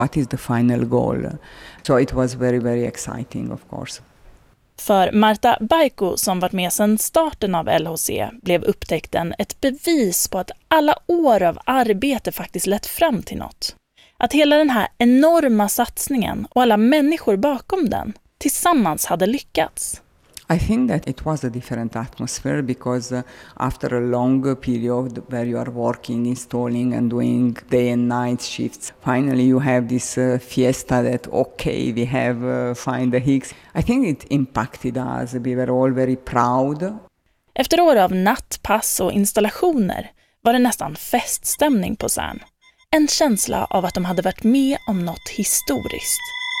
What is the final goal? So it was very, very exciting, of course. För Marta Baiko, som varit med sedan starten av LHC, blev upptäckten ett bevis på att alla år av arbete faktiskt lett fram till något. Att hela den här enorma satsningen och alla människor bakom den tillsammans hade lyckats. I think that it was a different atmosphere because after a long period where you are working, installing and doing day and night shifts, finally you have this fiesta that, okay, we have find the Higgs. I think it impacted us. We were all very proud. Efter år av nattpass och installationer var det nästan feststämning på CERN. En känsla av att de hade varit med om något historiskt.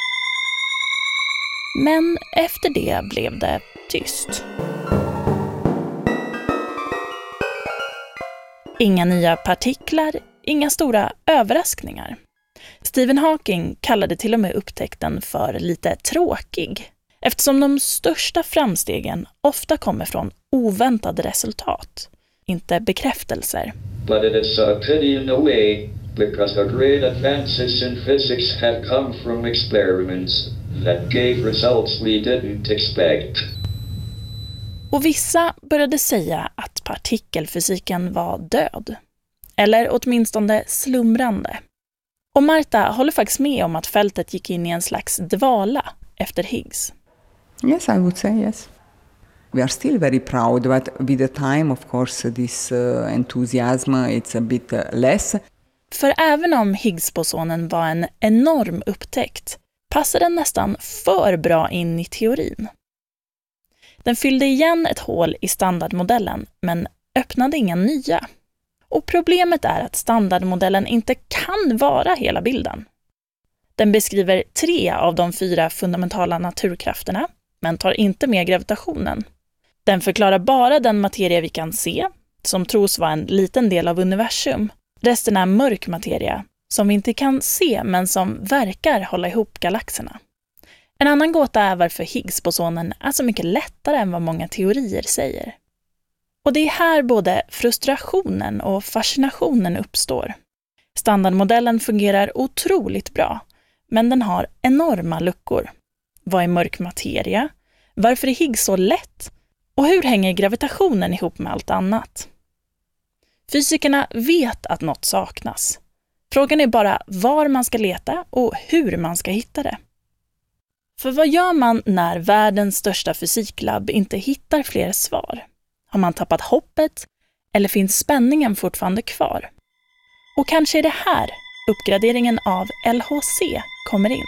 Men efter det blev det tyst. Inga nya partiklar, inga stora överraskningar. Stephen Hawking kallade till och med upptäckten för lite tråkig, eftersom de största framstegen ofta kommer från oväntade resultat, inte bekräftelser. But it is a pity in a way, because the great advances in physics have come from experiments that gave results we didn't expect. Och vissa började säga att partikelfysiken var död. Eller åtminstone slumrande. Och Marta håller faktiskt med om att fältet gick in i en slags dvala efter Higgs. Yes, I would say yes. We are still very proud, but with the time, of course, this enthusiasm, it's a bit less. För även om Higgs-bosonen var en enorm upptäckt, passade den nästan för bra in i teorin. Den fyllde igen ett hål i standardmodellen, men öppnade inga nya. Och problemet är att standardmodellen inte kan vara hela bilden. Den beskriver 3 av de 4 fundamentala naturkrafterna, men tar inte med gravitationen. Den förklarar bara den materia vi kan se, som tros vara en liten del av universum. Resten är mörk materia, som vi inte kan se men som verkar hålla ihop galaxerna. En annan gåta är varför Higgs-bosonen är så mycket lättare än vad många teorier säger. Och det är här både frustrationen och fascinationen uppstår. Standardmodellen fungerar otroligt bra, men den har enorma luckor. Vad är mörk materia? Varför är Higgs så lätt? Och hur hänger gravitationen ihop med allt annat? Fysikerna vet att något saknas. Frågan är bara var man ska leta och hur man ska hitta det. För vad gör man när världens största fysiklabb inte hittar fler svar? Har man tappat hoppet eller finns spänningen fortfarande kvar? Och kanske är det här uppgraderingen av LHC kommer in.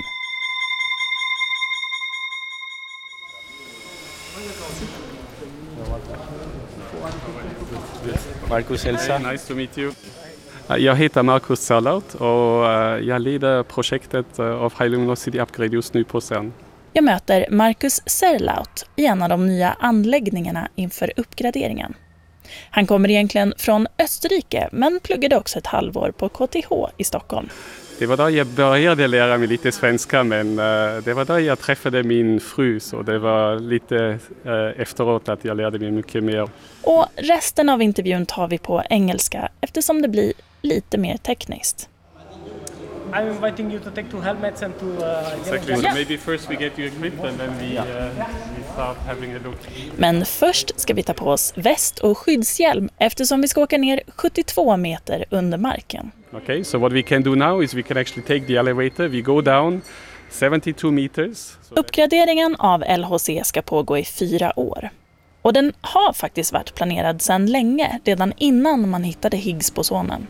Marcus, hälsa. Nice to meet you. Jag heter Marcus Serlaut och jag leder projektet av High Luminosity Upgrade just nu på CERN. Jag möter Marcus Serlaut i en av de nya anläggningarna inför uppgraderingen. Han kommer egentligen från Österrike men pluggade också ett halvår på KTH i Stockholm. Det var då jag började lära mig lite svenska, men det var då jag träffade min fru, så det var lite efteråt att jag lärde mig mycket mer. Och resten av intervjun tar vi på engelska eftersom det blir lite mer tekniskt. I'm inviting you to take 2 helmets and to Exactly. So maybe first we get you equipped and then we start having a look. Men först ska vi ta på oss väst och skyddshjälm eftersom vi ska åka ner 72 meter under marken. Okay, so what we can do now is we can actually take the elevator. We go down 72 meters. Uppgraderingen av LHC ska pågå i 4 år. Och den har faktiskt varit planerad sedan länge, redan innan man hittade Higgs-bosonen.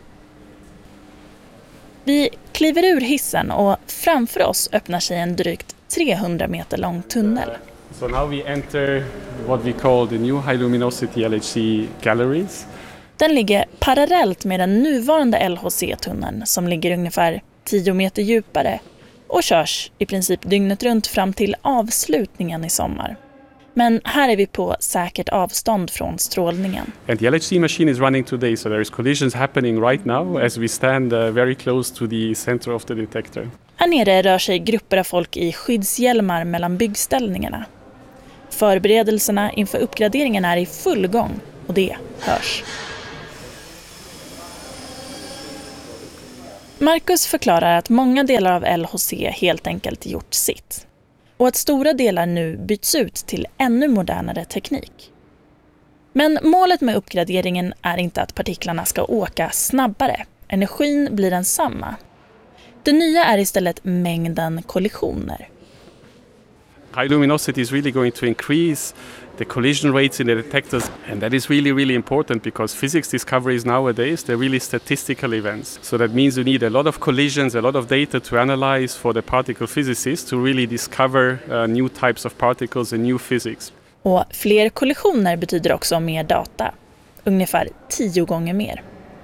Vi kliver ur hissen och framför oss öppnar sig en drygt 300 meter lång tunnel. So now we enter what we call the new high luminosity LHC galleries. Den ligger parallellt med den nuvarande LHC-tunneln som ligger ungefär 10 meter djupare och körs i princip dygnet runt fram till avslutningen i sommar. Men här är vi på säkert avstånd från strålningen. And the LHC machine is running today, so there is collisions happening right now as we stand very close to the center of the detector. Här nere rör sig grupper av folk i skyddshjälmar mellan byggställningarna. Förberedelserna inför uppgraderingen är i full gång och det hörs. Marcus förklarar att många delar av LHC helt enkelt gjort sitt. Och att stora delar nu byts ut till ännu modernare teknik. Men målet med uppgraderingen är inte att partiklarna ska åka snabbare. Energin blir densamma. Det nya är istället mängden kollisioner. High luminosity is really going to increase the collision rates in the detectors, and that is really, really important because physics discoveries nowadays, they're really statistical events. So that means you need a lot of collisions, a lot of data to analyze for the particle physicists to really discover new types of particles and new physics. Och fler kollisioner betyder också mer data, ungefär 10 gånger mer.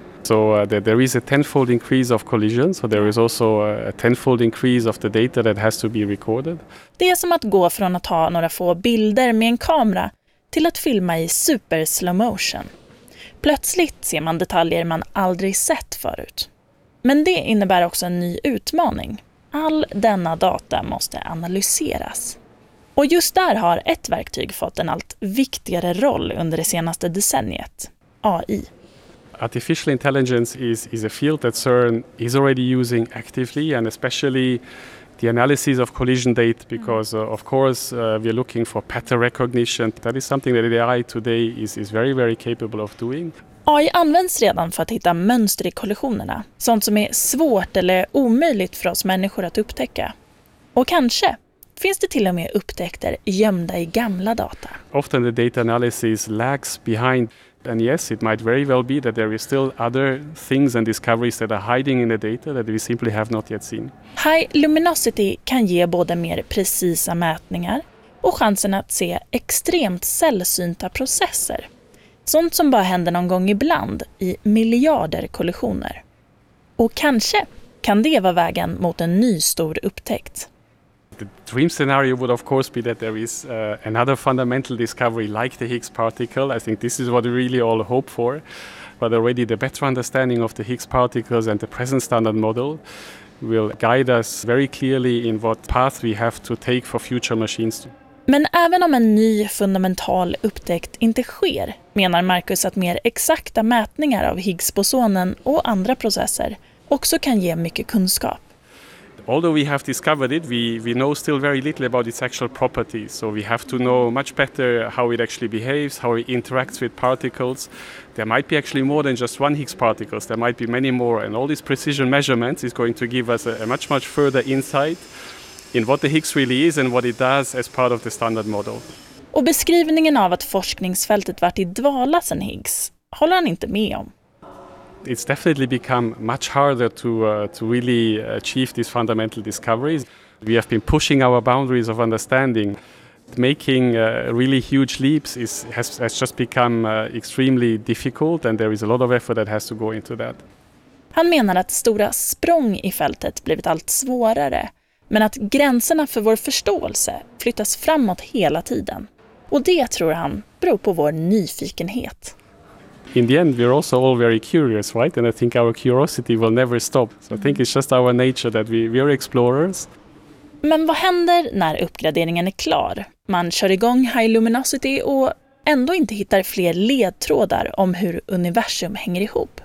So there is a tenfold increase of collisions, so there is also a tenfold increase of the data that has to be recorded. Det är som att gå från att ha några få bilder med en kamera till att filma i super slow motion. Plötsligt ser man detaljer man aldrig sett förut. Men det innebär också en ny utmaning. All denna data måste analyseras. Och just där har ett verktyg fått en allt viktigare roll under det senaste decenniet. AI. Artificial intelligence is a field that CERN is already using actively, and especially the analysis of collision data, because of course we are looking for pattern recognition. That is something that the AI today is very, very capable of doing. AI används redan för att hitta mönster i kollisionerna, sånt som är svårt eller omöjligt för oss människor att upptäcka. Och kanske finns det till och med upptäckter gömda i gamla data. Often the data analysis lags behind. And yes, it might very well be that there is still other things and discoveries that are hiding in the data that we simply have not yet seen. High luminosity kan ge både mer precisa mätningar och chansen att se extremt sällsynta processer. Sånt som bara händer någon gång ibland i miljarder kollisioner. Och kanske kan det vara vägen mot en ny stor upptäckt. The dream scenario would of course be that there is another fundamental discovery like the Higgs particle. I think this is what we really all hope for. But already the better understanding of the Higgs particles and the present standard model will guide us very clearly in what path we have to take for future machines. Men även om en ny fundamental upptäckt inte sker, menar Marcus att mer exakta mätningar av Higgs-bosonen och andra processer också kan ge mycket kunskap. Although we have discovered it, we know still very little about its actual properties. So we have to know much better how it actually behaves, how it interacts with particles. There might be actually more than just one Higgs particles. There might be many more. And all these precision measurements is going to give us a much further insight in what the Higgs really is and what it does as part of the standard model. Och beskrivningen av att forskningsfältet varit i dvala sedan Higgs håller han inte med om. It's definitely become much harder to really achieve these fundamental discoveries. We have been pushing our boundaries of understanding. Making really huge leaps has just become extremely difficult, and there is a lot of effort that has to go into that. Han menar att stora språng i fältet blivit allt svårare, men att gränserna för vår förståelse flyttas framåt hela tiden. Och det tror han beror på vår nyfikenhet. In the end, we're also all very curious, right? And I think our curiosity will never stop. So I think it's just our nature that we are explorers. Men vad händer när uppgraderingen är klar? Man kör igång High Luminosity och ändå inte hittar fler ledtrådar om hur universum hänger ihop.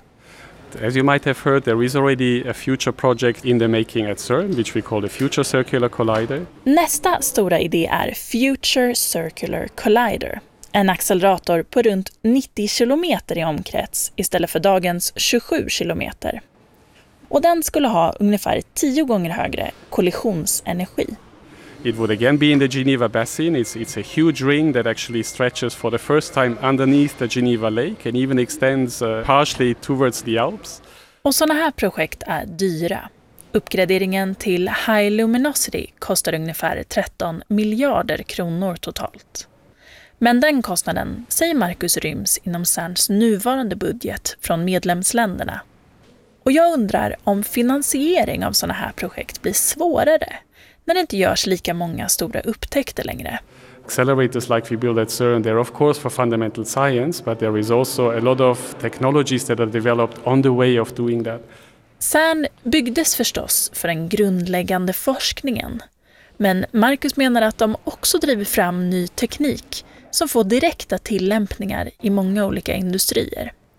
As you might have heard, there is already a future project in the making at CERN, which we call the Future Circular Collider. Nästa stora idé är Future Circular Collider. En accelerator på runt 90 kilometer i omkrets istället för dagens 27 kilometer. Och den skulle ha ungefär 10 gånger högre kollisionsenergi. It would again be in the Geneva Basin. It's a huge ring that actually stretches for the first time underneath the Geneva Lake and even extends partially towards the Alps. Och sådana här projekt är dyra. Uppgraderingen till High Luminosity kostar ungefär 13 miljarder kronor totalt. Men den kostnaden, säger Marcus, ryms inom CERNs nuvarande budget från medlemsländerna. Och jag undrar om finansiering av sådana här projekt blir svårare när det inte görs lika många stora upptäckter längre. Accelerators like we build at CERN, they're of course for fundamental science, but there is also a lot of technologies that are developed on the way of doing that. CERN byggdes förstås för den grundläggande forskningen. Men Marcus menar att de också driver fram ny teknik som får direkta tillämpningar i många olika industrier.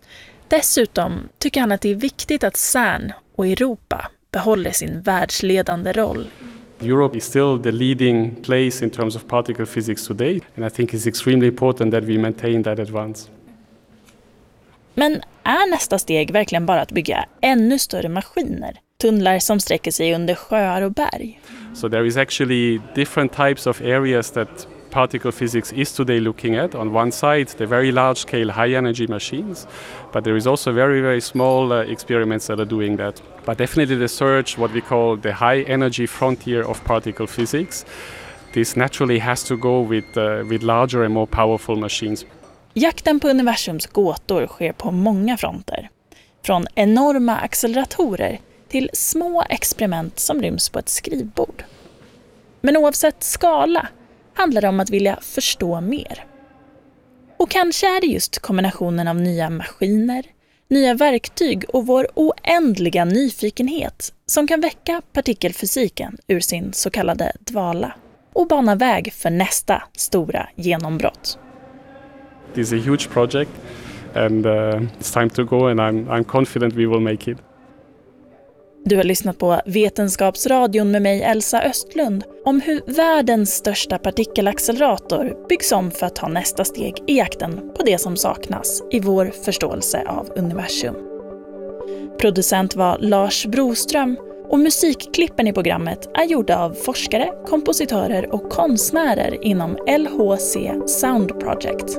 Dessutom tycker han att det är viktigt att CERN och Europa behåller sin världsledande roll. Europe is still the leading place in terms of particle physics today, and I think it's extremely important that we maintain that advance. Men är nästa steg verkligen bara att bygga ännu större maskiner? Tunnlar som sträcker sig under sjöar och berg? So there is actually different types of areas that particle physics is today looking at. On one side, the very large-scale high-energy machines, but there is also very, very small experiments that are doing that. But definitely the search, what we call the high-energy frontier of particle physics, this naturally has to go with larger and more powerful machines. Jakten på universums gåtor sker på många fronter. Från enorma acceleratorer till små experiment som ryms på ett skrivbord. Men oavsett skala handlar det om att vilja förstå mer. Och kanske är det just kombinationen av nya maskiner, nya verktyg och vår oändliga nyfikenhet som kan väcka partikelfysiken ur sin så kallade dvala och bana väg för nästa stora genombrott. This is a huge project and it's time to go and I'm confident we will make it. Du har lyssnat på Vetenskapsradion med mig Elsa Östlund om hur världens största partikelaccelerator byggs om för att ta nästa steg i jakten på det som saknas i vår förståelse av universum. Producent var Lars Broström och musikklippen i programmet är gjorda av forskare, kompositörer och konstnärer inom LHC Sound Project.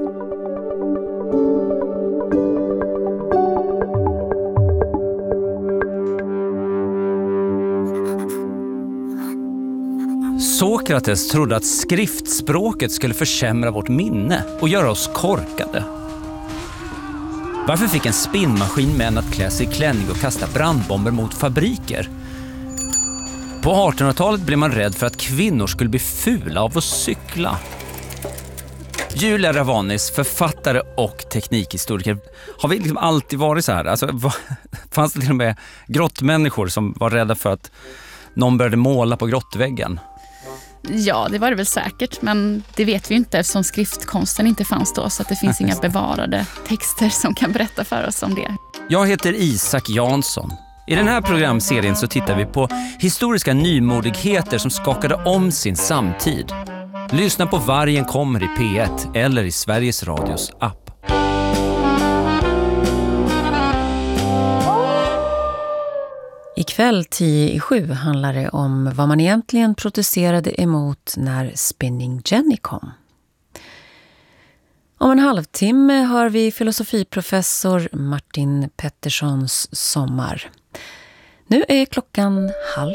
Sokrates trodde att skriftspråket skulle försämra vårt minne och göra oss korkade. Varför fick en spinnmaskin män att klä sig i klänning och kasta brandbomber mot fabriker? På 1800-talet blev man rädd för att kvinnor skulle bli fula av att cykla. Julia Ravanis, författare och teknikhistoriker. Har vi liksom alltid varit så här? Alltså, fanns det till och med grottmänniskor som var rädda för att någon började måla på grottväggen? Ja, det var det väl säkert, men det vet vi inte eftersom skriftkonsten inte fanns då, så att det finns inga bevarade texter som kan berätta för oss om det. Jag heter Isak Jansson. I den här programserien så tittar vi på historiska nymodigheter som skakade om sin samtid. Lyssna på Vargen kommer i P1 eller i Sveriges Radios app. Ikväll 6:50 handlar det om vad man egentligen protesterade emot när Spinning Jenny kom. Om en halvtimme har vi filosofiprofessor Martin Petterssons sommar. Nu är klockan 12:30.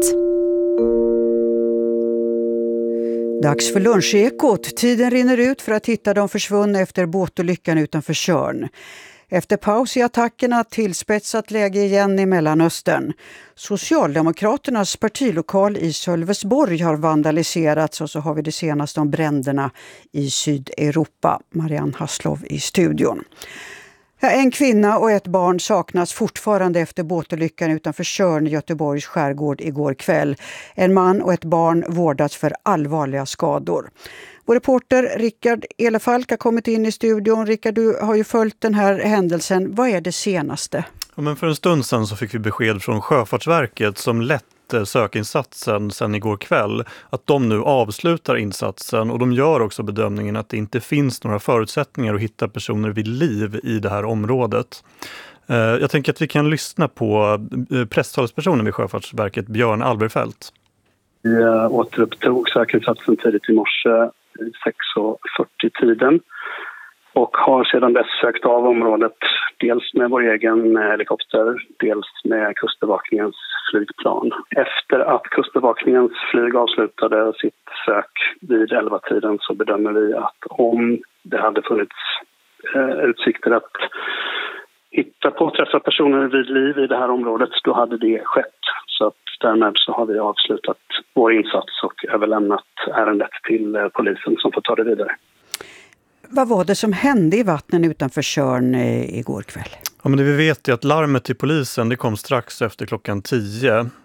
Dags för lunchekot. Tiden rinner ut för att hitta de försvunna efter båtolyckan utanför Tjörn. Efter paus i attackerna tillspetsat läge igen i Mellanöstern. Socialdemokraternas partilokal i Sölvesborg har vandaliserats och så har vi det senaste om bränderna i Sydeuropa. Marianne Hasslov i studion. En kvinna och ett barn saknas fortfarande efter båtolyckan utanför Tjörn i Göteborgs skärgård igår kväll. En man och ett barn vårdas för allvarliga skador. Vår reporter Rickard Elefalk har kommit in i studion. Rickard, du har ju följt den här händelsen. Vad är det senaste? Ja, men för en stund sedan så fick vi besked från Sjöfartsverket som lett sökinsatsen sedan igår kväll att de nu avslutar insatsen, och de gör också bedömningen att det inte finns några förutsättningar att hitta personer vid liv i det här området. Jag tänker att vi kan lyssna på presstalespersonen vid Sjöfartsverket, Björn Alberfelt. Vi återupptog sökinsatsen tidigt i morse 6:40-tiden och har sedan dess sökt av området dels med vår egen helikopter, dels med Kustbevakningens flygplan. Efter att Kustbevakningens flyg avslutade sitt sök vid 11-tiden så bedömer vi att om det hade funnits utsikter att hitta påträffa personer vid liv i det här området, då hade det skett. Så att därmed så har vi avslutat vår insats och överlämnat ärendet till polisen som får ta det vidare. Vad var det som hände i vattnen utanför Tjörn igår kväll? Ja, men det vi vet är att larmet till polisen det kom strax efter klockan 10.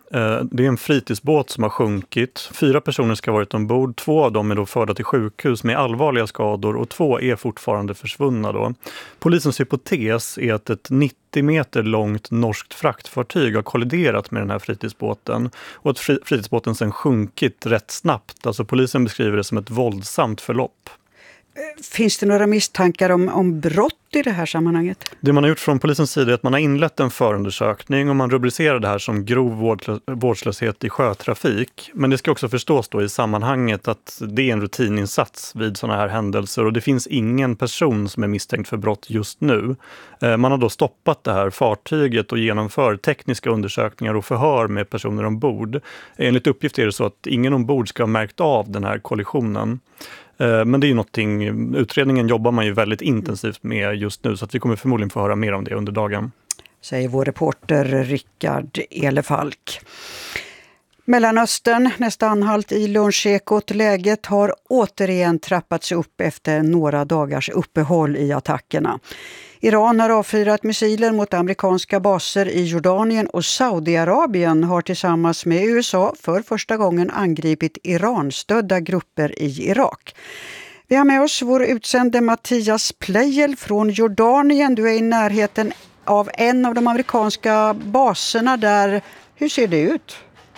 Det är en fritidsbåt som har sjunkit. 4 personer ska ha varit ombord. 2 av dem är då förda till sjukhus med allvarliga skador och 2 är fortfarande försvunna då. Polisens hypotes är att ett 90 meter långt norskt fraktfartyg har kolliderat med den här fritidsbåten och att fritidsbåten sen sjunkit rätt snabbt. Alltså polisen beskriver det som ett våldsamt förlopp. Finns det några misstankar om brott i det här sammanhanget? Det man har gjort från polisens sida är att man har inlett en förundersökning och man rubricerar det här som grov vårdslöshet i sjötrafik. Men det ska också förstås då i sammanhanget att det är en rutininsats vid sådana här händelser och det finns ingen person som är misstänkt för brott just nu. Man har då stoppat det här fartyget och genomför tekniska undersökningar och förhör med personer ombord. Enligt uppgift är det så att ingen ombord ska ha märkt av den här kollisionen. Men det är ju någonting, utredningen jobbar man ju väldigt intensivt med just nu så att vi kommer förmodligen få höra mer om det under dagen. Säger vår reporter Rickard Elefalk. Mellanöstern, nästa anhalt i lunchekot. Läget har återigen trappats upp efter några dagars uppehåll i attackerna. Iran har avfyrat missiler mot amerikanska baser i Jordanien och Saudiarabien har tillsammans med USA för första gången angripit Iran-stödda grupper i Irak. Vi har med oss vår utsände Mattias Pleijel från Jordanien. Du är i närheten av en av de amerikanska baserna där. Hur ser det ut?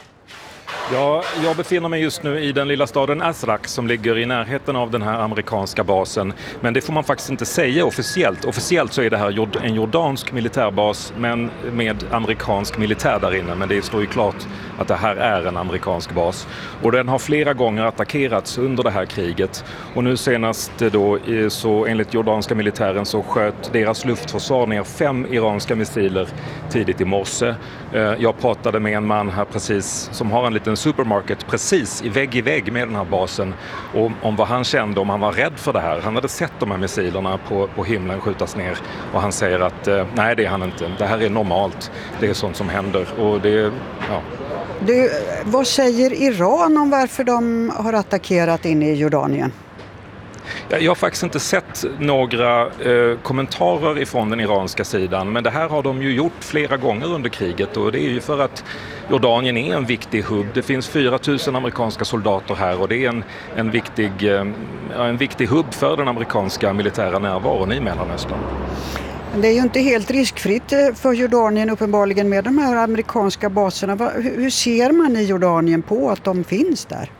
Ja, jag befinner mig just nu i den lilla staden Azraq som ligger i närheten av den här amerikanska basen. Men det får man faktiskt inte säga officiellt. Officiellt så är det här en jordansk militärbas men med amerikansk militär där inne. Men det står ju klart att det här är en amerikansk bas. Och den har flera gånger attackerats under det här kriget. Och nu senast då, så enligt jordanska militären så sköt deras luftförsvar ner 5 iranska missiler tidigt i morse. Jag pratade med en man här precis som har en liten supermarket precis i vägg med den här basen och om vad han kände, om han var rädd för det här. Han hade sett de här missilerna på himlen skjutas ner och han säger att nej, det är han inte. Det här är normalt. Det är sånt som händer och det, ja. Vad säger Iran om varför de har attackerat in i Jordanien? Jag har faktiskt inte sett några kommentarer ifrån den iranska sidan, men det här har de ju gjort flera gånger under kriget och det är ju för att Jordanien är en viktig hubb. Det finns 4 000 amerikanska soldater här och det är en viktig hubb för den amerikanska militära närvaron i Mellanöstern. Det är ju inte helt riskfritt för Jordanien uppenbarligen med de här amerikanska baserna. Hur ser man i Jordanien på att de finns där?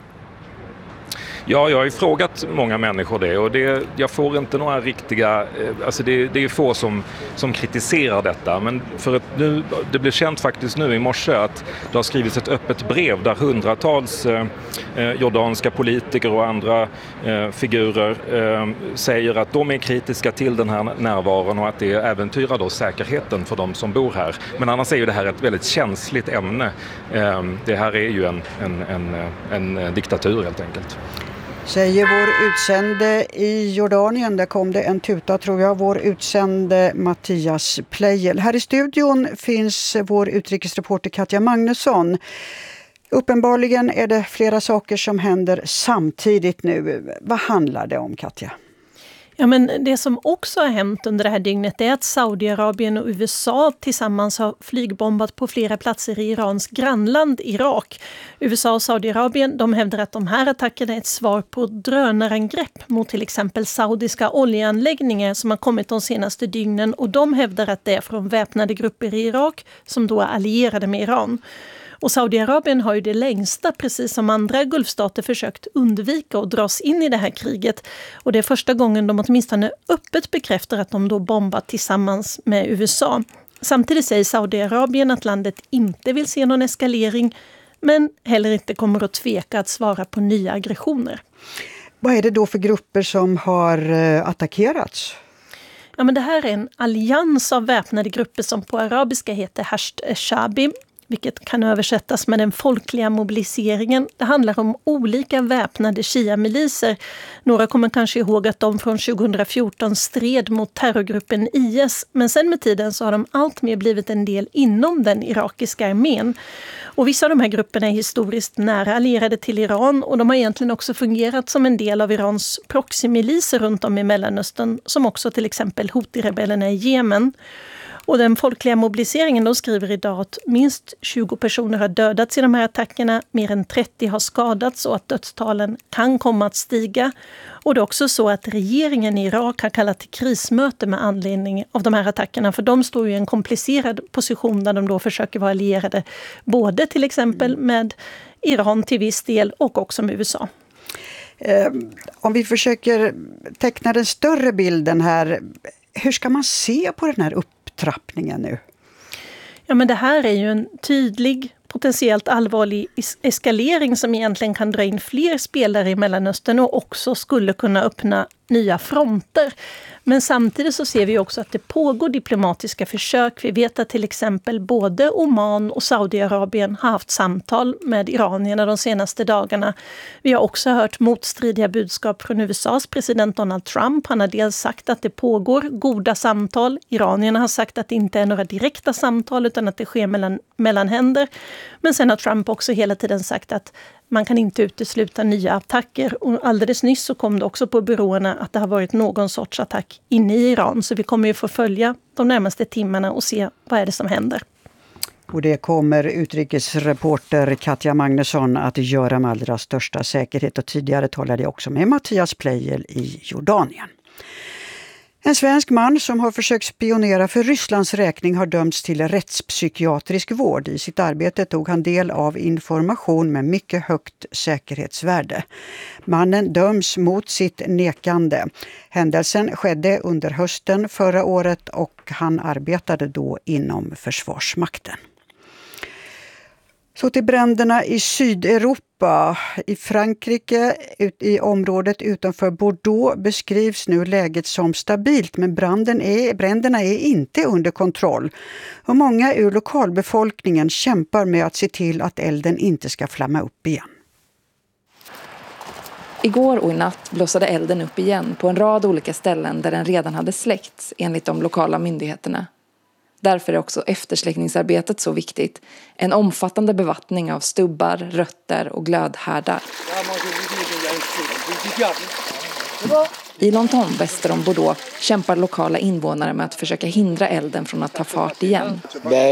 Ja, jag har ju frågat många människor det och jag får inte några riktiga, alltså det är få som kritiserar detta, men för att nu, det blev känt faktiskt nu i morse att det har skrivits ett öppet brev där hundratals jordanska politiker och andra figurer säger att de är kritiska till den här närvaron och att det äventyrar då säkerheten för de som bor här. Men annars är ju det här ett väldigt känsligt ämne. Det här är ju en diktatur helt enkelt. Säger vår utsände i Jordanien, där kom det en tuta tror jag, vår utsände Mattias Pleijel. Här i studion finns vår utrikesreporter Katja Magnusson. Uppenbarligen är det flera saker som händer samtidigt nu. Vad handlar det om, Katja? Ja, men det som också har hänt under det här dygnet är att Saudiarabien och USA tillsammans har flygbombat på flera platser i Irans grannland Irak. USA och Saudiarabien, de hävdar att de här attackerna är ett svar på drönarangrepp mot till exempel saudiska oljeanläggningar som har kommit de senaste dygnen, och de hävdar att det är från väpnade grupper i Irak som då är allierade med Iran. Och Saudiarabien har ju det längsta, precis som andra gulfstater, försökt undvika att dras in i det här kriget. Och det är första gången de åtminstone öppet bekräftar att de då bombat tillsammans med USA. Samtidigt säger Saudiarabien att landet inte vill se någon eskalering, men heller inte kommer att tveka att svara på nya aggressioner. Vad är det då för grupper som har attackerats? Ja, men det här är en allians av väpnade grupper som på arabiska heter Hasht al-Shabi, vilket kan översättas med den folkliga mobiliseringen. Det handlar om olika väpnade Shia-miliser. Några kommer kanske ihåg att de från 2014 stred mot terrorgruppen IS, men sen med tiden så har de allt mer blivit en del inom den irakiska armén. Och vissa av de här grupperna är historiskt nära allierade till Iran, och de har egentligen också fungerat som en del av Irans proxymiliser runt om i Mellanöstern, som också till exempel Houthi-rebellerna i Jemen. Och den folkliga mobiliseringen då skriver idag att minst 20 personer har dödats i de här attackerna, mer än 30 har skadats och att dödstalen kan komma att stiga. Och det är också så att regeringen i Irak har kallat till krismöte med anledning av de här attackerna, för de står ju i en komplicerad position där de då försöker vara allierade både till exempel med Iran till viss del och också med USA. Om vi försöker teckna den större bilden här, hur ska man se på den här upptrappningen nu? Ja, men det här är ju en tydlig, potentiellt allvarlig eskalering som egentligen kan dra in fler spelare i Mellanöstern och också skulle kunna öppna nya fronter. Men samtidigt så ser vi också att det pågår diplomatiska försök. Vi vet att till exempel både Oman och Saudiarabien har haft samtal med iranierna de senaste dagarna. Vi har också hört motstridiga budskap från USAs president Donald Trump. Han har dels sagt att det pågår goda samtal. Iranierna har sagt att det inte är några direkta samtal utan att det sker mellan händer. Men sen har Trump också hela tiden sagt att man kan inte utesluta nya attacker. Och alldeles nyss så kom det också på byråerna att det har varit någon sorts attack inne i Iran. Så vi kommer ju få följa de närmaste timmarna och se vad är det som händer. Och det kommer utrikesreporter Katja Magnusson att göra med allra största säkerhet. Och tidigare talade jag också med Mattias Pleijel i Jordanien. En svensk man som har försökt spionera för Rysslands räkning har dömts till rättspsykiatrisk vård. I sitt arbete tog han del av information med mycket högt säkerhetsvärde. Mannen döms mot sitt nekande. Händelsen skedde under hösten förra året och han arbetade då inom Försvarsmakten. Så till bränderna i Sydeuropa. I Frankrike, i området utanför Bordeaux, beskrivs nu läget som stabilt, men bränderna är inte under kontroll. Och många ur lokalbefolkningen kämpar med att se till att elden inte ska flamma upp igen. Igår och i natt blossade elden upp igen på en rad olika ställen där den redan hade släckts enligt de lokala myndigheterna. Därför är också eftersläckningsarbetet så viktigt. En omfattande bevattning av stubbar, rötter och glödhärdar. I Longton väster om Bordeaux kämpar lokala invånare med att försöka hindra elden från att ta fart igen.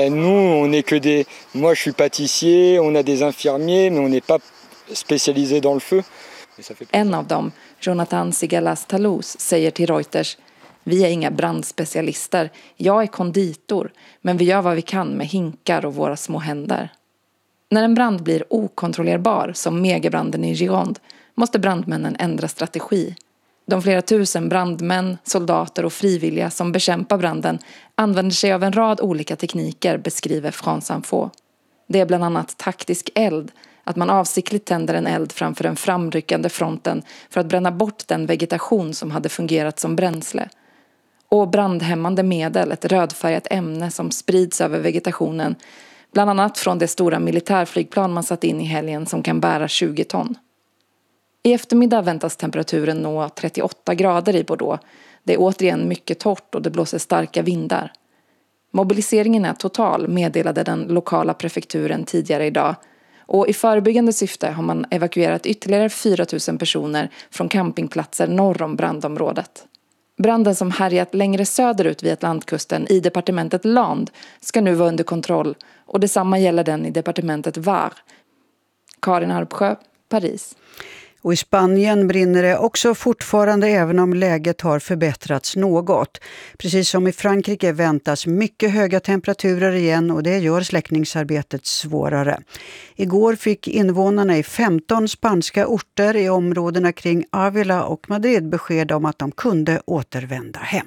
Moi je suis pâtissier, on a des infirmiers, mais on n'est pas spécialisé dans le feu. En av dem, Jonathan Sigalas-Talous, säger till Reuters: vi är inga brandspecialister. Jag är konditor, men vi gör vad vi kan med hinkar och våra små händer. När en brand blir okontrollerbar, som megabranden i Gironde, måste brandmännen ändra strategi. De flera tusen brandmän, soldater och frivilliga som bekämpar branden använder sig av en rad olika tekniker, beskriver France Info. Det är bland annat taktisk eld, att man avsiktligt tänder en eld framför den framryckande fronten för att bränna bort den vegetation som hade fungerat som bränsle. Och brandhämmande medel, ett rödfärgat ämne som sprids över vegetationen, bland annat från det stora militärflygplan man satt in i helgen som kan bära 20 ton. I eftermiddag väntas temperaturen nå 38 grader i Bordeaux. Det är återigen mycket torrt och det blåser starka vindar. Mobiliseringen är total, meddelade den lokala prefekturen tidigare idag. Och i förebyggande syfte har man evakuerat ytterligare 4 000 personer från campingplatser norr om brandområdet. Branden som härjat längre söderut vid Atlantkusten i departementet Land ska nu vara under kontroll, och detsamma gäller den i departementet Var. Karin Arpsjö, Paris. Och i Spanien brinner det också fortfarande, även om läget har förbättrats något. Precis som i Frankrike väntas mycket höga temperaturer igen, och det gör släckningsarbetet svårare. Igår fick invånarna i 15 spanska orter i områdena kring Ávila och Madrid besked om att de kunde återvända hem.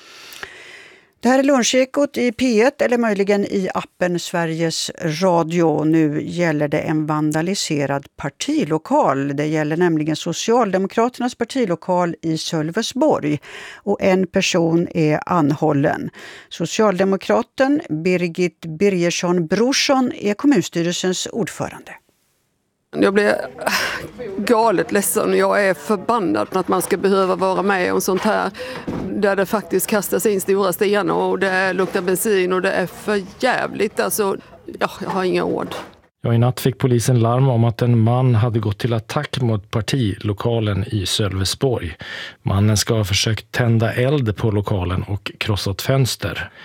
Det här är Lunchekot i P1 eller möjligen i appen Sveriges Radio. Nu gäller det en vandaliserad partilokal. Det gäller nämligen Socialdemokraternas partilokal i Sölvesborg. Och en person är anhållen. Socialdemokraten Birgit Birgersson Brorsson är kommunstyrelsens ordförande. Jag blir galet ledsen. Jag är förbannad att man ska behöva vara med om sånt här där det faktiskt kastas in stora stenar och det luktar bensin och det är för jävligt. Alltså, jag har inga ord. Ja, i natt fick polisen larm om att en man hade gått till attack mot partilokalen i Sölvesborg. Mannen ska ha försökt tända eld på lokalen och krossat fönster.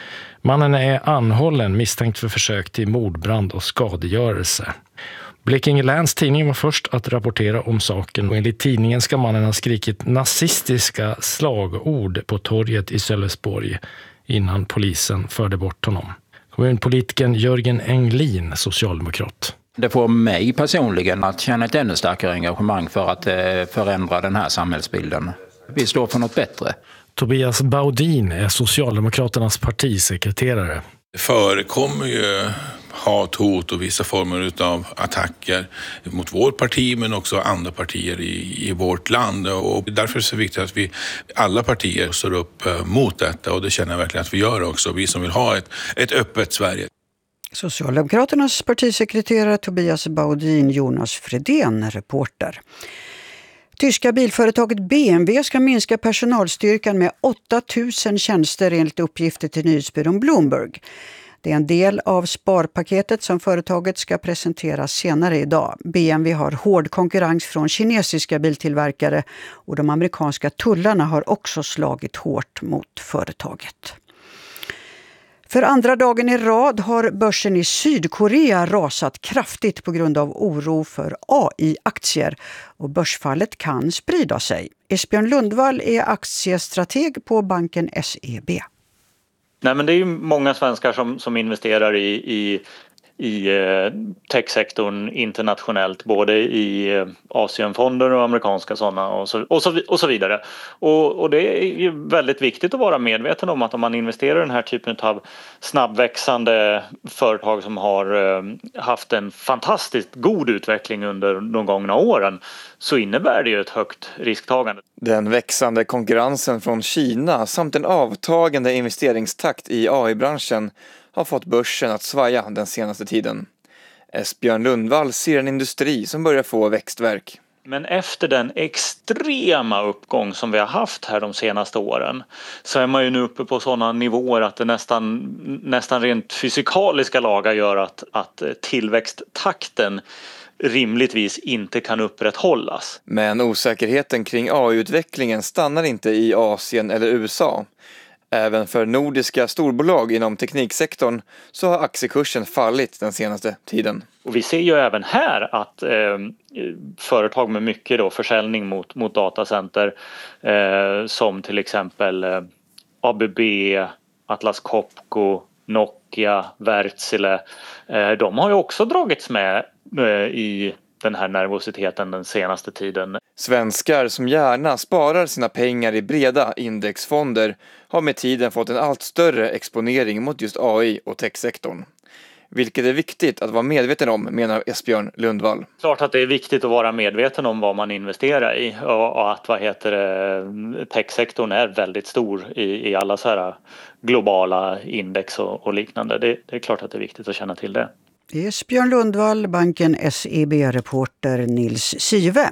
Mannen är anhållen misstänkt för försök till mordbrand och skadegörelse. Blekinge Läns tidning var först att rapportera om saken och enligt tidningen ska mannen ha skrikit nazistiska slagord på torget i Sölvesborg innan polisen förde bort honom. Kommunpolitikern Jörgen Englin, socialdemokrat. Det får mig personligen att känna ett ännu starkare engagemang för att förändra den här samhällsbilden. Vi står för något bättre. Tobias Baudin är Socialdemokraternas partisekreterare. Det förekommer ju hat, hot och vissa former av attacker mot vårt parti men också andra partier i vårt land. Och därför är det så viktigt att vi alla partier står upp mot detta och det känner jag verkligen att vi gör också. Vi som vill ha ett öppet Sverige. Socialdemokraternas partisekreterare Tobias Baudin, Jonas Fredén, reporter. Tyska bilföretaget BMW ska minska personalstyrkan med 8000 tjänster enligt uppgifter till nyhetsbyrån Bloomberg. Det är en del av sparpaketet som företaget ska presentera senare idag. BMW har hård konkurrens från kinesiska biltillverkare och de amerikanska tullarna har också slagit hårt mot företaget. För andra dagen i rad har börsen i Sydkorea rasat kraftigt på grund av oro för AI-aktier och börsfallet kan sprida sig. Esbjörn Lundvall är aktiestrateg på banken SEB. Nej, men det är ju många svenskar som investerar i techsektorn internationellt, både i Asienfonder och amerikanska sådana och så vidare. Och det är ju väldigt viktigt att vara medveten om att om man investerar i den här typen av snabbväxande företag som har haft en fantastiskt god utveckling under de gångna åren, så innebär det ju ett högt risktagande. Den växande konkurrensen från Kina samt en avtagande investeringstakt i AI-branschen har fått börsen att svaja den senaste tiden. Esbjörn Lundvall ser en industri som börjar få växtverk. Men efter den extrema uppgång som vi har haft här de senaste åren så är man ju nu uppe på sådana nivåer att det nästan rent fysikaliska lagar gör att tillväxttakten rimligtvis inte kan upprätthållas. Men osäkerheten kring AI-utvecklingen stannar inte i Asien eller USA. Även för nordiska storbolag inom tekniksektorn så har aktiekursen fallit den senaste tiden. Och vi ser ju även här att företag med mycket då försäljning mot datacenter som till exempel ABB, Atlas Copco, Nokia, Wärtsilä, de har ju också dragits med i den här nervositeten den senaste tiden. Svenskar som gärna sparar sina pengar i breda indexfonder har med tiden fått en allt större exponering mot just AI och techsektorn. Vilket är viktigt att vara medveten om, menar Esbjörn Lundvall. Klart att det är viktigt att vara medveten om vad man investerar i och att techsektorn är väldigt stor i alla så här globala index och liknande. Det är klart att det är viktigt att känna till det. Esbjörn Lundvall, banken SEB-reporter Nils Sive.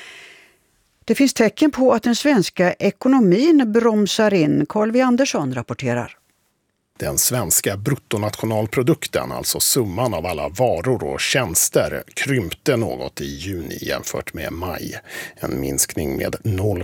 Det finns tecken på att den svenska ekonomin bromsar in. Carl V. Andersson rapporterar. Den svenska bruttonationalprodukten, alltså summan av alla varor och tjänster, krympte något i juni jämfört med maj. En minskning med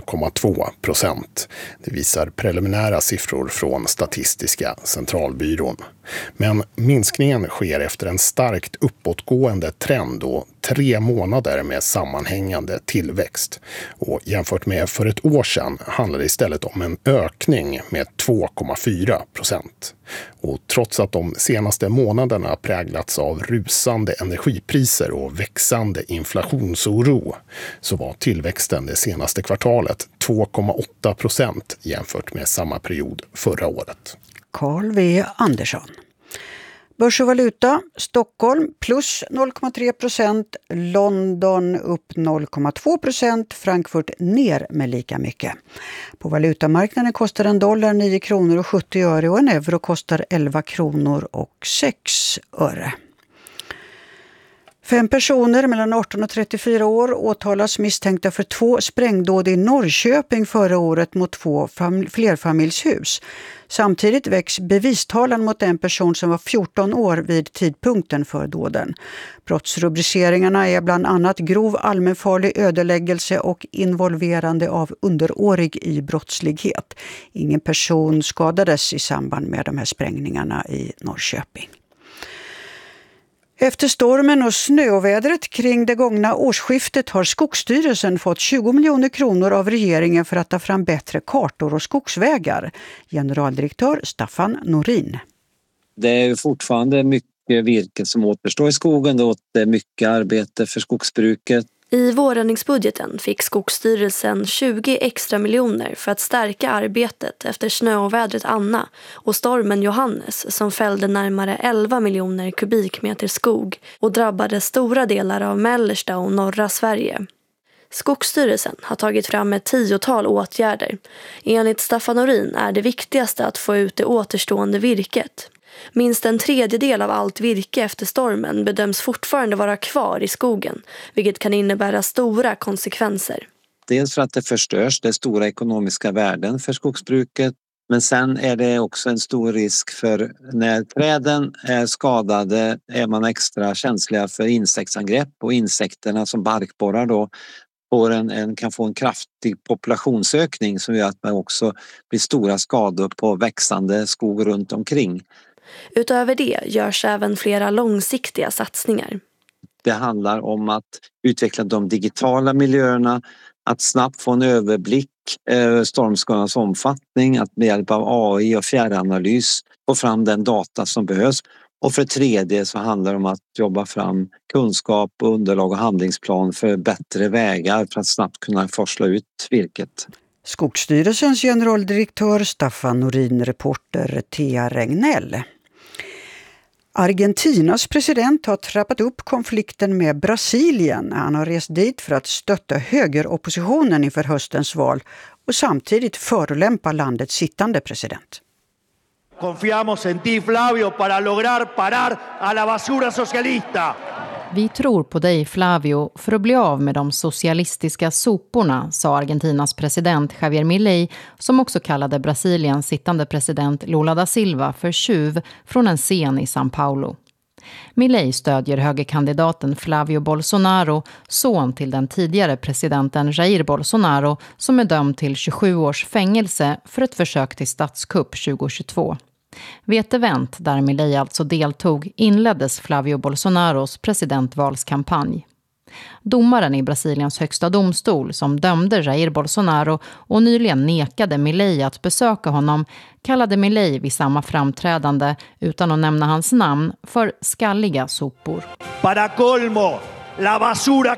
0,2%. Det visar preliminära siffror från Statistiska centralbyrån. Men minskningen sker efter en starkt uppåtgående trend och 3 månader med sammanhängande tillväxt. Och jämfört med för ett år sedan handlar det istället om en ökning med 2,4%. Och trots att de senaste månaderna präglats av rusande energipriser och växande inflationsoro så var tillväxten det senaste kvartalet 2,8% jämfört med samma period förra året. Carl V. Andersson. Börs och valuta, Stockholm plus 0,3%, London upp 0,2%, Frankfurt ner med lika mycket. På valutamarknaden kostar en dollar 9 kronor och 70 öre och en euro kostar 11 kronor och 6 öre. 5 personer mellan 18 och 34 år åtalas misstänkta för 2 sprängdåd i Norrköping förra året mot 2 flerfamiljshus. Samtidigt väcks bevistalan mot en person som var 14 år vid tidpunkten för dåden. Brottsrubriceringarna är bland annat grov allmänfarlig ödeläggelse och involverande av underårig i brottslighet. Ingen person skadades i samband med de här sprängningarna i Norrköping. Efter stormen och snöovädret kring det gångna årsskiftet har Skogsstyrelsen fått 20 miljoner kronor av regeringen för att ta fram bättre kartor och skogsvägar. Generaldirektör Staffan Norin. Det är fortfarande mycket virke som återstår i skogen. Det är mycket arbete för skogsbruket. I vårändringsbudgeten fick Skogsstyrelsen 20 extra miljoner för att stärka arbetet efter snöovädret Anna och stormen Johannes som fällde närmare 11 miljoner kubikmeter skog och drabbade stora delar av mellersta och norra Sverige. Skogsstyrelsen har tagit fram ett 10-tal åtgärder. Enligt Staffan Norin är det viktigaste att få ut det återstående virket. Minst en tredjedel av allt virke efter stormen bedöms fortfarande vara kvar i skogen, vilket kan innebära stora konsekvenser. Dels för att det förstörs, det är stora ekonomiska värden för skogsbruket. Men sen är det också en stor risk för när träden är skadade är man extra känsliga för insektsangrepp och insekterna som barkborrar då kan få en kraftig populationsökning som gör att man också blir stora skador på växande skog runt omkring. Utöver det görs även flera långsiktiga satsningar. Det handlar om att utveckla de digitala miljöerna, att snabbt få en överblick över stormskadans omfattning, att med hjälp av AI och fjärranalys få fram den data som behövs. Och för det tredje så handlar det om att jobba fram kunskap, underlag och handlingsplan för bättre vägar för att snabbt kunna forsla ut virket. Skogsstyrelsens generaldirektör Staffan Norin, reporter Thea Regnell. Argentinas president har trappat upp konflikten med Brasilien. Han har rest dit för att stötta högeroppositionen inför höstens val och samtidigt förolämpa landets sittande president. Confiamos en ti, Flavio, para lograr parar a la basura socialista. Vi tror på dig, Flavio, för att bli av med de socialistiska soporna, sa Argentinas president Javier Milei, som också kallade Brasiliens sittande president Lula da Silva för tjuv från en scen i São Paulo. Milei stödjer högerkandidaten Flavio Bolsonaro, son till den tidigare presidenten Jair Bolsonaro, som är dömd till 27 års fängelse för ett försök till statskupp 2022. Vid ett event där Milei alltså deltog inleddes Flavio Bolsonaros presidentvalskampanj. Domaren i Brasiliens högsta domstol som dömde Jair Bolsonaro och nyligen nekade Milei att besöka honom kallade Milei vid samma framträdande, utan att nämna hans namn, för skalliga sopor. Para colmo, la basura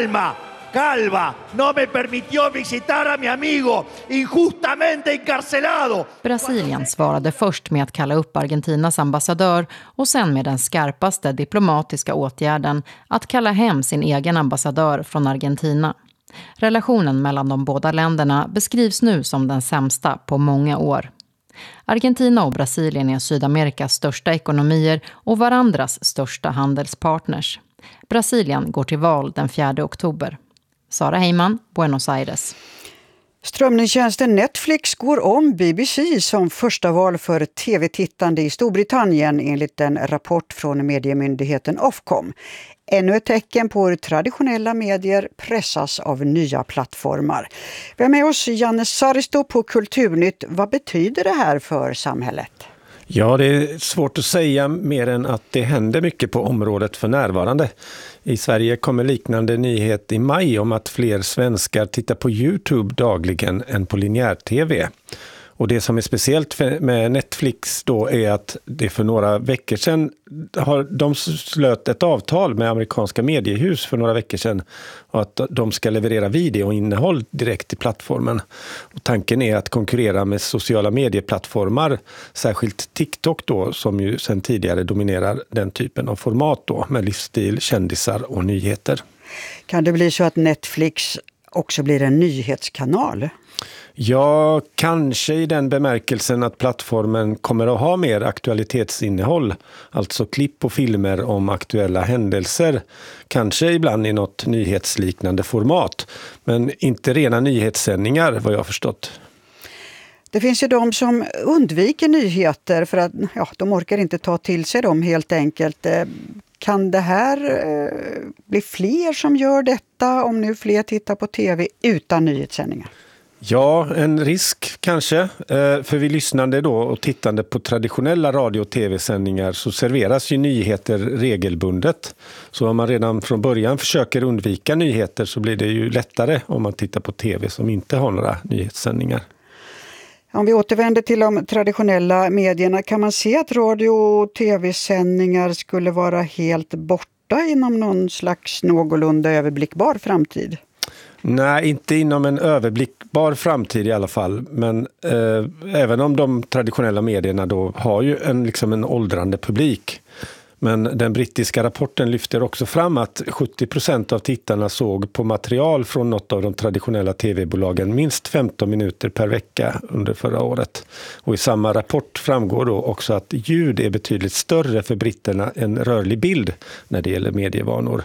calva, no me permitió visitar a mi amigo, injustamente encarcelado. Brasilien svarade först med att kalla upp Argentinas ambassadör och sen med den skarpaste diplomatiska åtgärden att kalla hem sin egen ambassadör från Argentina. Relationen mellan de båda länderna beskrivs nu som den sämsta på många år. Argentina och Brasilien är Sydamerikas största ekonomier och varandras största handelspartners. Brasilien går till val den 4 oktober. Sara Heyman, Buenos Aires. Strömningstjänsten Netflix går om BBC som första val för tv-tittande i Storbritannien enligt en rapport från mediemyndigheten Ofcom. Ännu ett tecken på hur traditionella medier pressas av nya plattformar. Vi har med oss Janne Saristo på Kulturnytt. Vad betyder det här för samhället? Ja, det är svårt att säga mer än att det händer mycket på området för närvarande. I Sverige kommer liknande nyhet i maj om att fler svenskar tittar på YouTube dagligen än på linjär-tv. Och det som är speciellt med Netflix då är att det för några veckor sedan de slöt ett avtal med amerikanska mediehus för några veckor sedan och att de ska leverera video och innehåll direkt till plattformen. Och tanken är att konkurrera med sociala medieplattformar, särskilt TikTok då, som ju sedan tidigare dominerar den typen av format då med livsstil, kändisar och nyheter. Kan det bli så att Netflix också blir en nyhetskanal? Ja, kanske i den bemärkelsen att plattformen kommer att ha mer aktualitetsinnehåll. Alltså klipp och filmer om aktuella händelser. Kanske ibland i något nyhetsliknande format. Men inte rena nyhetssändningar, vad jag har förstått. Det finns ju de som undviker nyheter för att de orkar inte ta till sig dem helt enkelt. Kan det här bli fler som gör detta om nu fler tittar på tv utan nyhetssändningar? Ja, en risk kanske. För vi lyssnande då och tittande på traditionella radio- och tv-sändningar så serveras ju nyheter regelbundet. Så om man redan från början försöker undvika nyheter så blir det ju lättare om man tittar på tv som inte har några nyhetssändningar. Om vi återvänder till de traditionella medierna, kan man se att radio- och tv-sändningar skulle vara helt borta inom någon slags någorlunda överblickbar framtid? Nej, inte inom en överblickbar framtid i alla fall. Men även om de traditionella medierna då har ju en åldrande publik. Men den brittiska rapporten lyfter också fram att 70% av tittarna såg på material från något av de traditionella tv-bolagen minst 15 minuter per vecka under förra året. Och i samma rapport framgår då också att ljud är betydligt större för britterna än rörlig bild när det gäller medievanor.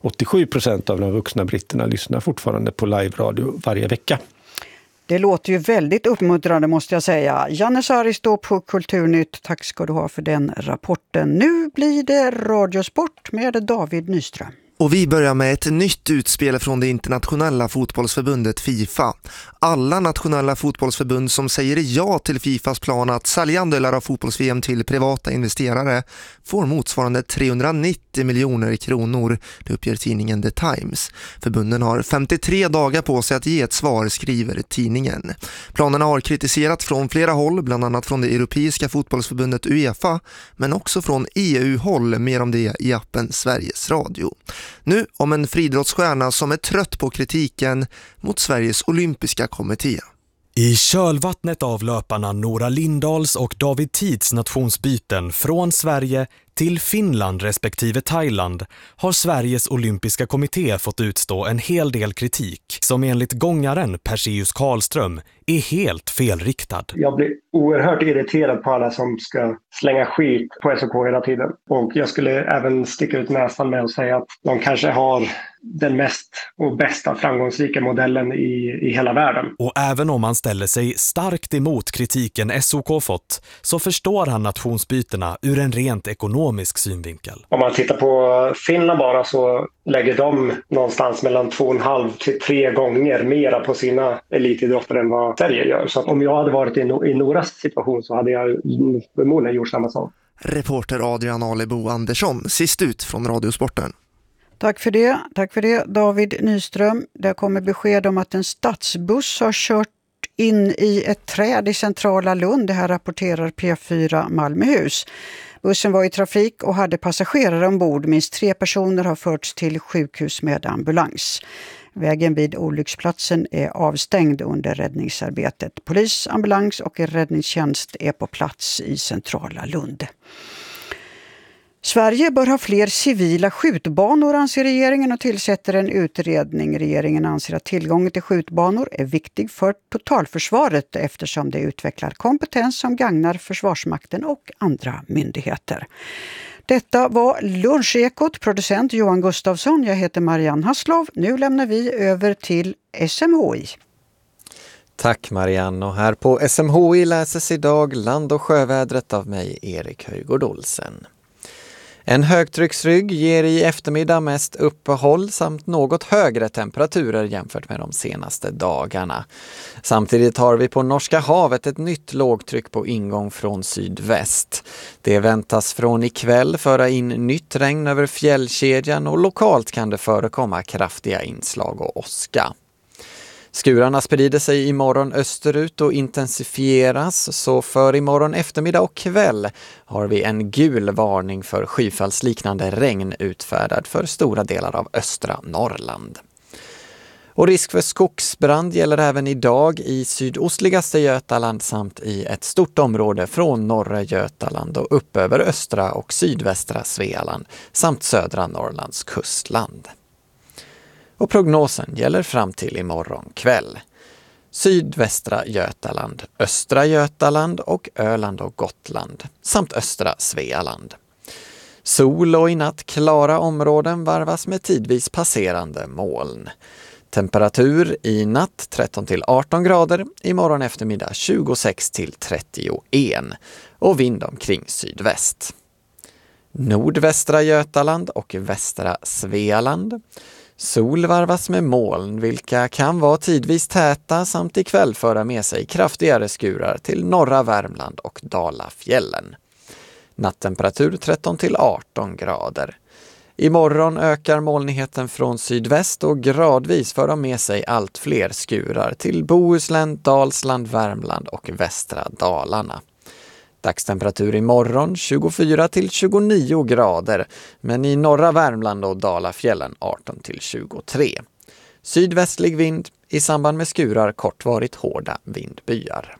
87% av de vuxna britterna lyssnar fortfarande på live-radio varje vecka. Det låter ju väldigt uppmuntrande måste jag säga. Janne Saristo på Kulturnytt, tack ska du ha för den rapporten. Nu blir det Radiosport med David Nyström. Och vi börjar med ett nytt utspel från det internationella fotbollsförbundet FIFA. Alla nationella fotbollsförbund som säger ja till FIFAs plan att sälja andelar av fotbolls-VM till privata investerare får motsvarande 390 miljoner kronor, det uppger tidningen The Times. Förbunden har 53 dagar på sig att ge ett svar, skriver tidningen. Planerna har kritiserats från flera håll, bland annat från det europeiska fotbollsförbundet UEFA, men också från EU-håll, mer om det i appen Sveriges Radio. Nu om en friidrottsstjärna som är trött på kritiken mot Sveriges olympiska kommitté. I kölvattnet av löparna Nora Lindahls och David Tids nationsbyten från Sverige till Finland respektive Thailand har Sveriges olympiska kommitté fått utstå en hel del kritik som enligt gångaren Perseus Karlström är helt felriktad. Jag blir oerhört irriterad på alla som ska slänga skit på SOK hela tiden. Och jag skulle även sticka ut nästan med att säga att de kanske har den mest och bästa framgångsrika modellen i hela världen. Och även om han ställer sig starkt emot kritiken SOK fått så förstår han nationsbytena ur en rent ekonomisk synvinkel. Om man tittar på Finland bara så lägger de någonstans mellan 2,5 till 3 gånger mera på sina elitidrottare än vad Sverige gör. Så om jag hade varit i Noras situation så hade jag förmodligen gjort samma sak. Reporter Adrian Alebo Andersson, sist ut från Radiosporten. Tack för det David Nyström. Det kommer besked om att en stadsbuss har kört in i ett träd i centrala Lund. Det här rapporterar P4 Malmöhus. Bussen var i trafik och hade passagerare ombord. Minst 3 personer har förts till sjukhus med ambulans. Vägen vid olycksplatsen är avstängd under räddningsarbetet. Polis, ambulans och räddningstjänst är på plats i centrala Lund. Sverige bör ha fler civila skjutbanor, anser regeringen, och tillsätter en utredning. Regeringen anser att tillgången till skjutbanor är viktig för totalförsvaret eftersom det utvecklar kompetens som gagnar Försvarsmakten och andra myndigheter. Detta var Lunchekot, producent Johan Gustafsson. Jag heter Marianne Hasslov. Nu lämnar vi över till SMHI. Tack Marianne, och här på SMHI läses idag land- och sjövädret av mig, Erik Höjgård Olsen. En högtrycksrygg ger i eftermiddag mest uppehåll samt något högre temperaturer jämfört med de senaste dagarna. Samtidigt har vi på Norska havet ett nytt lågtryck på ingång från sydväst. Det väntas från ikväll föra in nytt regn över fjällkedjan och lokalt kan det förekomma kraftiga inslag och åska. Skurarna sprider sig imorgon österut och intensifieras, så för imorgon eftermiddag och kväll har vi en gul varning för skyfallsliknande regn utfärdad för stora delar av östra Norrland. Och risk för skogsbrand gäller även idag i sydostligaste Götaland samt i ett stort område från norra Götaland och upp över östra och sydvästra Svealand samt södra Norrlands kustland. Och prognosen gäller fram till imorgon kväll. Sydvästra Götaland, östra Götaland och Öland och Gotland samt östra Svealand. Sol och i natt klara områden varvas med tidvis passerande moln. Temperatur i natt 13 till 18 grader, imorgon eftermiddag 26 till 31 och vind omkring sydväst. Nordvästra Götaland och västra Svealand. Sol varvas med moln vilka kan vara tidvis täta samt ikväll föra med sig kraftigare skurar till norra Värmland och Dalafjällen. Nattemperatur 13 till 18 grader. Imorgon ökar molnigheten från sydväst och gradvis för de med sig allt fler skurar till Bohuslän, Dalsland, Värmland och västra Dalarna. Dagstemperatur imorgon 24 till 29 grader, men i norra Värmland och Dalafjällen 18 till 23. Sydvästlig vind i samband med skurar kortvarigt hårda vindbyar.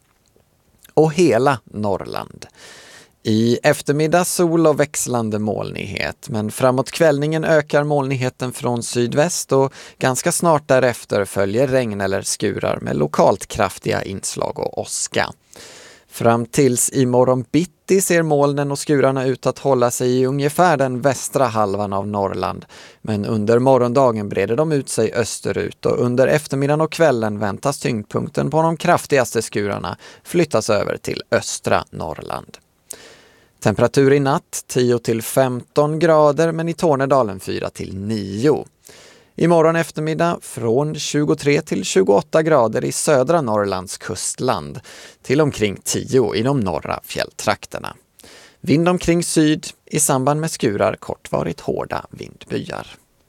Och hela Norrland. I eftermiddag sol och växlande molnighet, men framåt kvällningen ökar molnigheten från sydväst och ganska snart därefter följer regn eller skurar med lokalt kraftiga inslag och åska. Fram tills imorgon bitti ser molnen och skurarna ut att hålla sig i ungefär den västra halvan av Norrland, men under morgondagen breder de ut sig österut och under eftermiddagen och kvällen väntas tyngdpunkten på de kraftigaste skurarna flyttas över till östra Norrland. Temperatur i natt 10 till 15 grader, men i Tornedalen 4 till 9. Imorgon eftermiddag från 23 till 28 grader i södra Norrlands kustland till omkring 10 i de norra fjälltrakterna. Vind omkring syd i samband med skurar kortvarigt hårda vindbyar.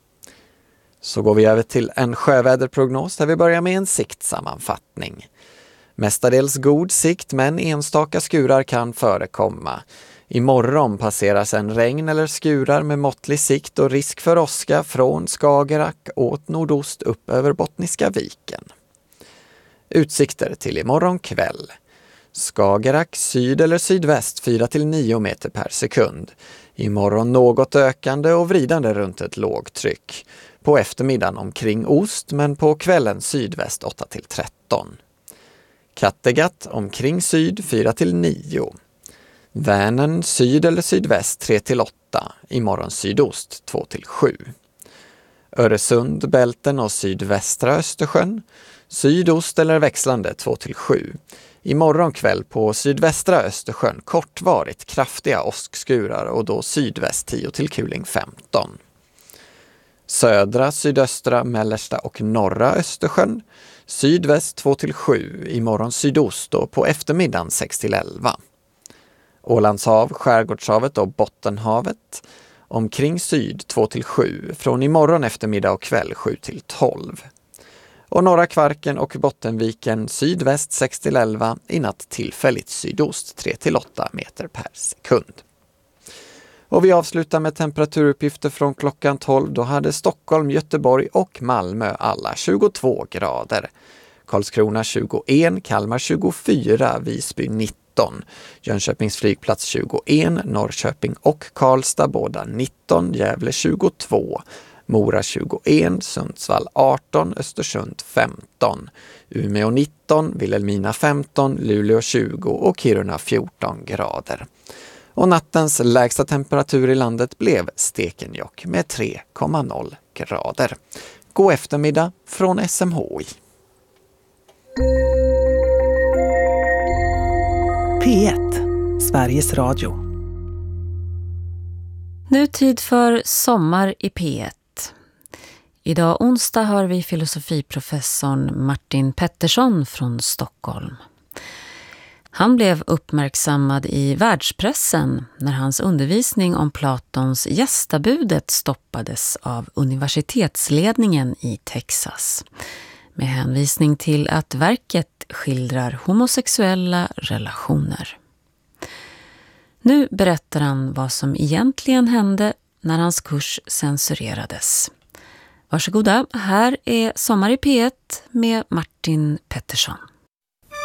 Så går vi över till en sjöväderprognos där vi börjar med en siktsammanfattning. Mestadels god sikt, men enstaka skurar kan förekomma. Imorgon passerar sedan regn eller skurar med måttlig sikt och risk för åska från Skagerrak åt nordost upp över Bottniska viken. Utsikter till imorgon kväll. Skagerrak syd eller sydväst 4 till 9 meter per sekund. Imorgon något ökande och vridande runt ett lågtryck. På eftermiddagen omkring ost, men på kvällen sydväst 8 till 13. Kattegatt omkring syd 4 till 9. Vänern syd eller sydväst 3 till 8, imorgon sydost 2 till 7. Öresund, Bälten och sydvästra Östersjön, sydost eller växlande 2 till 7. Imorgon kväll på sydvästra Östersjön kortvarigt kraftiga åskskurar och då sydväst 10 till kuling 15. Södra, sydöstra, mellersta och norra Östersjön, sydväst 2 till 7, imorgon sydost och på eftermiddagen 6 till 11. Ålandshav, Skärgårdshavet och Bottenhavet. Omkring syd 2 till 7, från imorgon eftermiddag och kväll 7 till 12. Och norra Kvarken och Bottenviken sydväst 6 till 11, i natt tillfälligt sydost 3 till 8 meter per sekund. Och vi avslutar med temperaturuppgifter från klockan 12. Då hade Stockholm, Göteborg och Malmö alla 22 grader. Karlskrona 21, Kalmar 24, Visby 19. Jönköpings flygplats 21, Norrköping och Karlstad båda 19, Gävle 22, Mora 21, Sundsvall 18, Östersund 15, Umeå 19, Vilhelmina 15, Luleå 20 och Kiruna 14 grader. Och nattens lägsta temperatur i landet blev Stekenjokk med 3,0 grader. God eftermiddag från SMHI. P1, Sveriges Radio. Nu tid för Sommar i P1. Idag onsdag hör vi filosofiprofessorn Martin Pettersson från Stockholm. Han blev uppmärksammad i världspressen när hans undervisning om Platons gästabudet stoppades av universitetsledningen i Texas, med hänvisning till att verket skildrar homosexuella relationer. Nu berättar han vad som egentligen hände när hans kurs censurerades. Varsågoda, här är Sommar i P1 med Martin Pettersson.